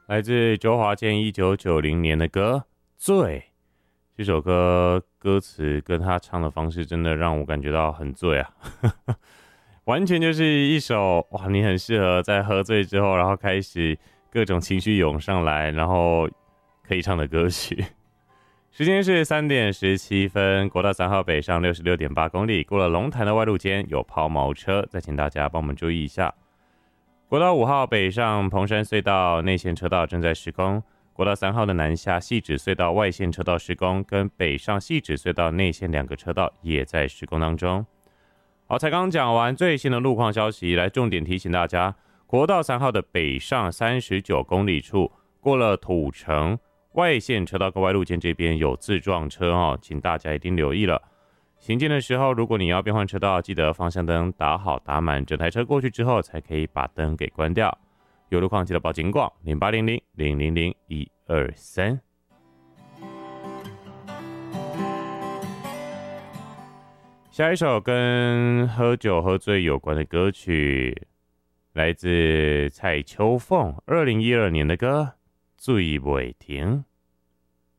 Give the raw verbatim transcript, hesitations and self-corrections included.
来自周华健一九九零年的歌《醉》。这首歌歌词跟他唱的方式真的让我感觉到很醉啊，完全就是一首哇，你很适合在喝醉之后，然后开始各种情绪涌上来，然后可以唱的歌曲。时间是三点十七分，国道三号北上六十六点八公里，过了龙潭的外路间有抛锚车，再请大家帮我们注意一下。国道五号北上蓬山隧道内线车道正在施工，国道三号的南下汐止隧道外线车道施工，跟北上汐止隧道内线两个车道也在施工当中。好，才刚讲完最新的路况消息，来重点提醒大家，国道三号的北上三十九公里处，过了土城外线车道跟外路间这边有自撞车哦，请大家一定留意了。行进的时候，如果你要变换车道，记得方向灯打好打满，整台车过去之后才可以把灯给关掉。有路况记得报警广零八零零零零零一二三。下一首跟喝酒喝醉有关的歌曲，来自蔡秋凤二零一二年的歌《醉袂停》。